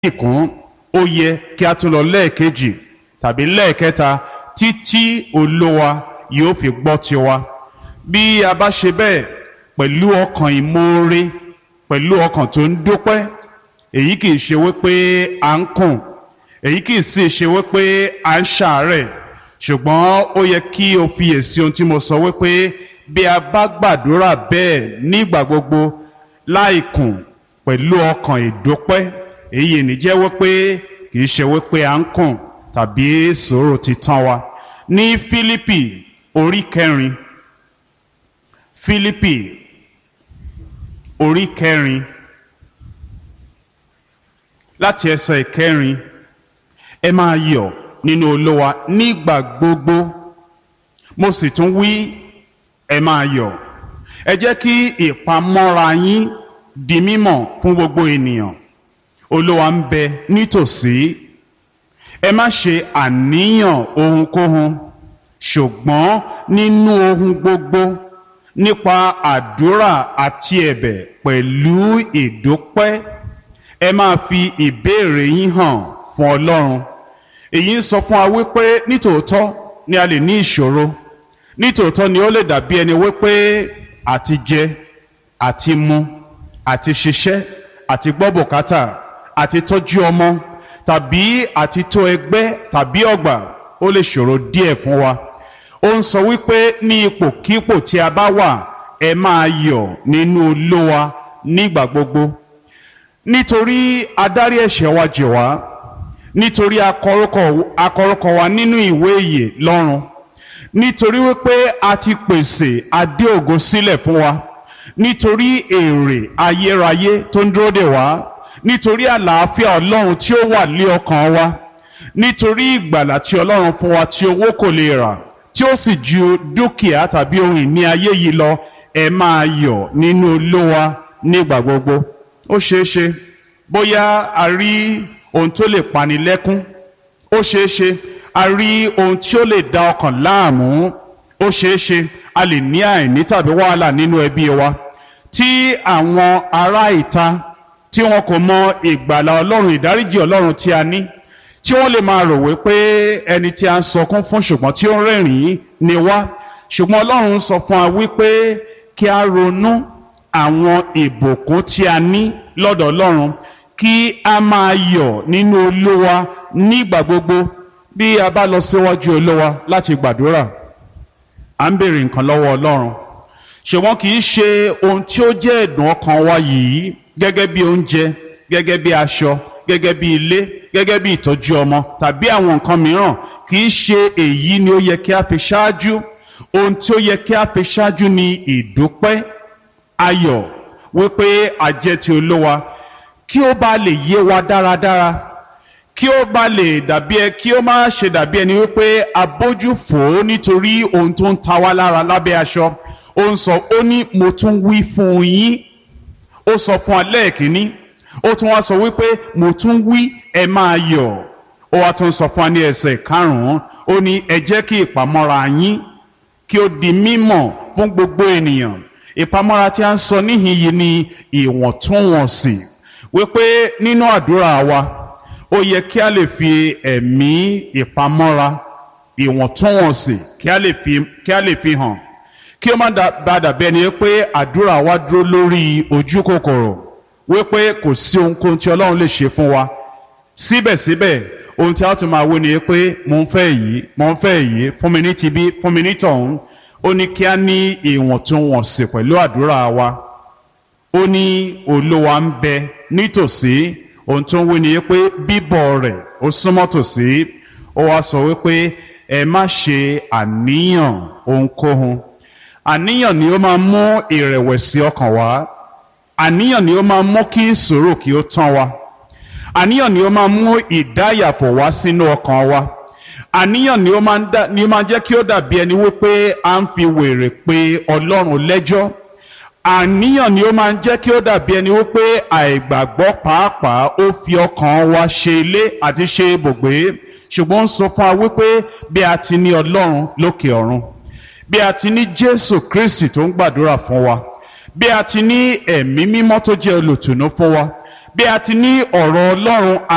ìkún ó yẹ kí a tún lọ lẹ́ẹ̀kejì tàbí lẹ́ẹ̀kẹta títí Olúwa yóò fi gbọ́ tiwa. Bí a bá ṣe bẹ́ẹ̀ pẹ̀lú ọkàn ìmoore, pẹ̀lú ọkàn tó ń dúpẹ́, èyí kì í ṣe wípé à ń kùn, èyí kì í sì ṣe wípé à ń ṣàárẹ̀, ṣùgbọ́n ó yẹ kí o fiyèsí ohun tí mo sọ wípé bí a bá gbàdúrà bẹ́ẹ̀ nígbà gbogbo láì kùn pẹ̀lú ọkàn ìdúpẹ́, èyí ní jẹ́ wípé kì í ṣe wípé à ń kùn tàbí sùúrù ti tán wa. Ní Fílípì orí kẹrin, Fílípì orí kẹrin láti ẹsẹ̀ ìkẹrin, ẹ máa yọ̀ nínú Olúwa nígbà gbogbo, mo sì tún wí ẹ máa yọ̀. Ẹ jẹ́ kí ìpamọ́ra yín di mímọ̀ fún gbogbo ènìyàn. Olúwa ń bẹ nítòsí. Ẹ má ṣe àníyàn ohunkóhun, ṣùgbọ́n nínú ohun gbogbo nípa àdúrà àti ẹ̀bẹ̀ pẹ̀lú ìdúpẹ́ ẹ máa fi ìbéèrè yín hàn fún Ọlọ́run. Èyí ń sọ fún wa wípé nítòótọ́ ni a lè ní ìṣòro, nítòótọ́ ni ó lè dàbí ẹni wípé àti jẹ àti mu àti ṣiṣẹ́ àti gbọ́ bùkátà àti tọ́jú ọmọ tàbí àti tó ẹgbẹ́ tàbí ọgbà ó lè ṣòro díẹ̀ fún wa. Ó ń sọ wípé ní ipòkípò tí a bá wà ẹ máa yọ̀ nínú Olúwa nígbà gbogbo, nítorí adarí ẹ̀ṣẹ̀ wa jì wá, nítorí akọrúkọ wa nínú ìwé ìyè lọ́run, nítorí wípé a ti pèsè adé ògo sílẹ̀ fún wa, nítorí èrè ayérayé tó ń dúró dè wá, nítorí àlàáfíà Ọlọ́run tí ó wà lé ọkàn wa, nítorí ìgbàlà tí Ọlọ́run fún wa tí owó kò lè rà, tí ó sì ju dúkìá tàbí ohun ìní ayé yìí lọ. Ẹ máa yọ̀ nínú Olúwa nígbà gbogbo. Ó ṣeé ṣe bóyá a rí ohun tó lè pani lẹ́kún, ó ṣeé ṣe a rí ohun tí ó lè da ọkàn láàmú, ó ṣeé ṣe a lè ní àìní tàbí wàhálà nínú ẹbí wa tí àwọn ará ìta tí wọn kò mọ ìgbàlà Ọlọ́run, ìdáríjì Ọlọ́run tí a ní, tí wọ́n lè máa rò wípé ẹni tí a ń sọkún fún ṣùgbọ́n tí ó ń rẹ́rìn-ín ni wá. Ṣùgbọ́n Ọlọ́run sọ fún wa wípé kí a ronú àwọn ìbùkún tí a ní lọ́dọ̀ Ọlọ́run, kí a máa yọ̀ nínú Olúwa nígbà gbogbo. Bí a bá lọ síwájú Olúwa láti gbàdúrà, à ń béèrè nǹkan lọ́wọ́ Ọlọ́run, ṣùgbọ́n kì í ṣe ohun tí ó jẹ́ ẹ̀dùn ọkàn wa yìí, gẹ́gẹ́ bí oúnjẹ, gẹ́gẹ́ bí aṣọ, gẹ́gẹ́ bí ilé, gẹ́gẹ́ bí ìtọ́jú ọmọ tàbí àwọn nǹkan mìíràn, kì í ṣe èyí ni ó yẹ kí a fi ṣáájú. Ohun tí ó yẹ kí a fi ṣáájú ni ìdúpẹ́, ayọ̀ wípé a jẹ́ ti Olúwa, kí ó bá lè yé wa dáradára, kí ó bá lè kí ó má ṣe dàbí ẹni wípé a bójú fò ó nítorí ohun tó ń ta wá lára lábẹ́ aṣọ. Ó ní mo tún wí fún yín. Ó sọ fún alẹ́ kìíní, ó tún wá sọ wípé mo tún wí ẹ máa yọ̀. Ó wá tún sọ fún wa ní ẹsẹ̀ karùn-ún, ó ní ẹ jẹ́ kí ìpamọ́ra yín kí ó di mímọ̀ fún gbogbo ènìyàn. Ìpamọ́ra tí a ń sọ níhìn yìí ni ìwọ̀ntúnwọ̀nsì, wípé nínú àdúrà wa ó yẹ kí a lè fi ẹ̀mí ìpamọ́ra, ìwọ̀ntúnwọ̀nsì kí a lè fi hàn, kí ó má dàbí ẹni pé àdúrà wa dúró lórí ojú kòkòrò, wípé kò sí ohunkóhun tí Ọlọ́run lè ṣe fún wa. Síbẹ̀síbẹ̀ ohun tí a tún máa wí ni pé mo ń fẹ́ èyí, mo ń fẹ́ èyí, fún mi ní tibí, fún mi ní tọ̀hún. Ó ní kí a ní ìwọ̀ntúnwọ̀nsì pẹ̀lú àdúrà wa. Ó ní Olúwa ń bẹ nítòsí. Ohun tó ń wí ni pé bíbọ̀ rẹ̀ ó súnmọ́ tòsí. Ó wá sọ wípé ẹ má ṣe àníyàn ohunkóhun. Àníyàn ni ó máa mú ìrẹ̀wẹ̀sì ọkàn wá. Àníyàn ni ó máa mú kí ìṣòro kí ó tán wa. Àníyàn ni ó máa mú ìdáyàpọ̀ wá sínú ọkàn wa. Àníyàn ni ó máa jẹ́ kí ó dàbí ẹni wípé à ń fi wèrè pé Ọlọ́run lẹ́jọ́. Àníyàn ni ó máa jẹ́ kí ó dàbí ẹni wípé àìgbàgbọ́ pàápàá ó fi ọkàn wa ṣe ilé àti ṣe ibùgbé. Ṣùgbọ́n ń sọ fún wa wípé bí a ti ní Ọlọ́run lókè ọ̀run, bí a ti ní Jésù Kristi tó ń gbàdúrà fún wa, bí a ti ní ẹ̀mí mímọ́ tó jẹ́ olùtùnú fún wa, bí a ti ní ọ̀rọ̀ Ọlọ́run